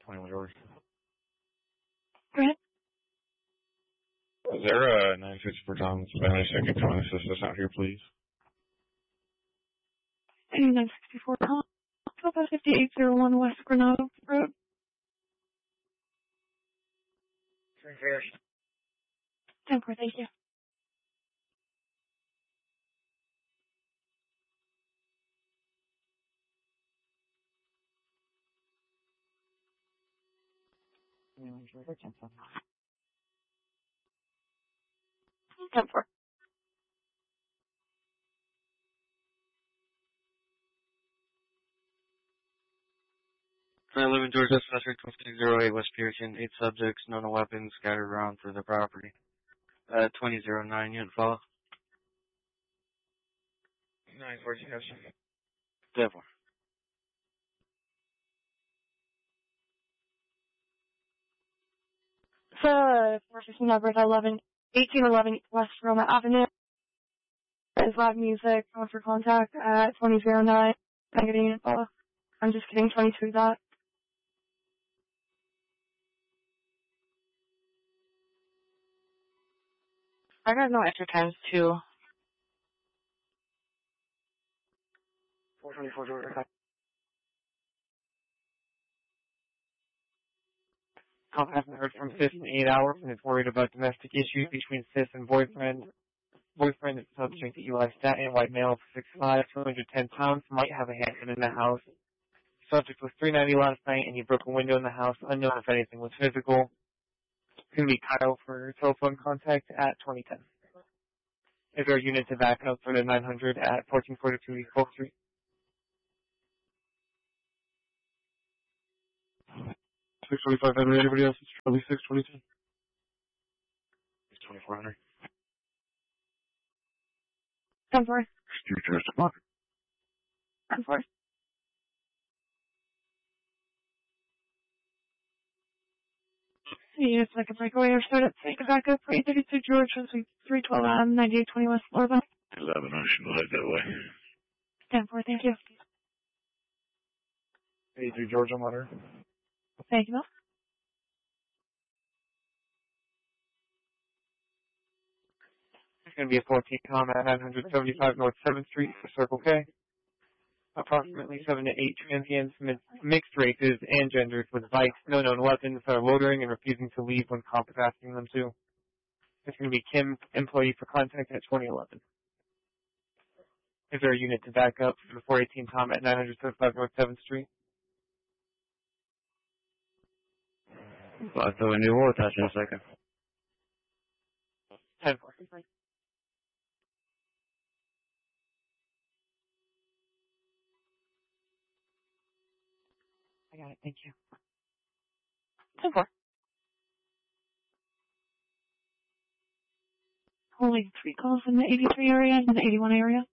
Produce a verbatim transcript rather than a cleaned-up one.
twenty-one George. Go ahead. Is there a nine fifty-four Tom Spanish that could come and assist us out here, please? nine sixty-four Tom, fifty-eight oh one West Granada Road. ten four, thank you. ten four. I live in Georgia, Special twenty-six oh eight West Pearson. Eight subjects, no no weapons, scattered around through the property. Uh, twenty oh nine, unit follow. nine four, yes. ten four. So, four fifteen number eleven, eighteen eleven West Roma Avenue. Is loud music, call for contact at twenty oh nine. I'm getting unit follow. I'm just kidding, twenty-two dot. I got no extra times too. four twenty-four Georgia. Cop hasn't heard from Sis in eight hours and is worried about domestic issues between Sis and boyfriend. Boyfriend is subject to Eli Staten, white male, six five, two hundred ten pounds, might have a handgun in the house. Subject was three ninety last night and he broke a window in the house, unknown if anything was physical. It's going to be Kyle for telephone contact at twenty ten. Is there a unit to back up for the nine hundred at fourteen forty-two East Polk Street? six twenty-five, anybody else? It's Charlie six twenty-two. It's twenty-four hundred. ten four. Street Trust Department. ten four. See, it's like a breakaway or start at take a backup for eight thirty-two George, three twelve M, ninety-eight twenty West Florida. eleven, I should head that way. ten four, thank you. eighty-three George, I'm on her. Thank you, Bill. It's going to be a fourteen com at nine seventy-five North seventh Street for Circle K. Approximately seven to eight transients, mixed races and genders with bikes, no known weapons, are loitering and refusing to leave when cop is asking them to. It's going to be Kim, employee for contact at twenty eleven. Is there a unit to back up for the four eighteen Tom at nine seventy-five North seventh Street? I'll throw a new war touch in a second. ten four. I got it, thank you. ten four. Only three calls in the eighty-three area and the eighty-one area.